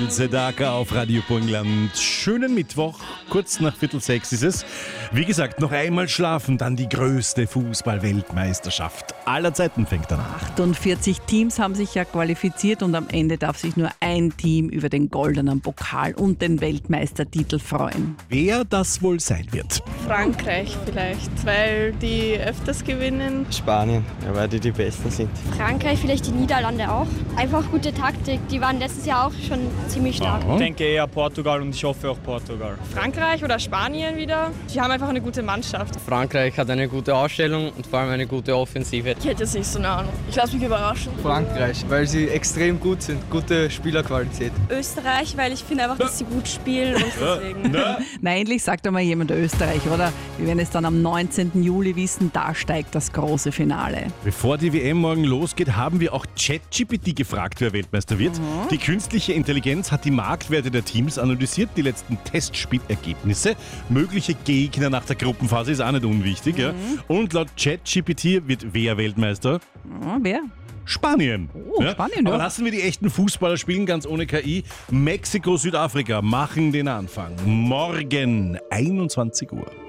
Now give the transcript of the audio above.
Sedaka auf Radio Burgenland. Schönen Mittwoch, kurz nach 5:45 ist es. Wie gesagt, noch einmal schlafen, dann die größte Fußball-Weltmeisterschaft aller Zeiten fängt an. 48 Teams haben sich ja qualifiziert und am Ende darf sich nur ein Team über den goldenen Pokal und den Weltmeistertitel freuen. Wer das wohl sein wird? Frankreich vielleicht, weil die öfters gewinnen. Spanien, ja, weil die Besten sind. Frankreich, vielleicht die Niederlande auch. Einfach gute Taktik, die waren letztes Jahr auch schon ziemlich stark. Ich denke eher Portugal und ich hoffe auch Portugal. Frankreich oder Spanien wieder. Die haben einfach eine gute Mannschaft. Frankreich hat eine gute Ausstellung und vor allem eine gute Offensive. Ich hätte jetzt nicht so eine Ahnung. Ich lasse mich überraschen. Frankreich, weil sie extrem gut sind, gute Spielerqualität. Österreich, weil ich finde einfach, dass sie gut spielen und deswegen. Na, endlich sagt einmal jemand Österreich, oder? Wir werden es dann am 19. Juli wissen, da steigt das große Finale. Bevor die WM morgen losgeht, haben wir auch ChatGPT gefragt, wer Weltmeister wird. Die künstliche Intelligenz hat die Marktwerte der Teams analysiert, die letzten Testspielergebnisse. Mögliche Gegner nach der Gruppenphase ist auch nicht unwichtig. Ja. Und laut ChatGPT wird wer Weltmeister? Wer? Spanien. Oh, Spanien, ja. Aber lassen wir die echten Fußballer spielen, ganz ohne KI. Mexiko, Südafrika machen den Anfang. Morgen 21 Uhr.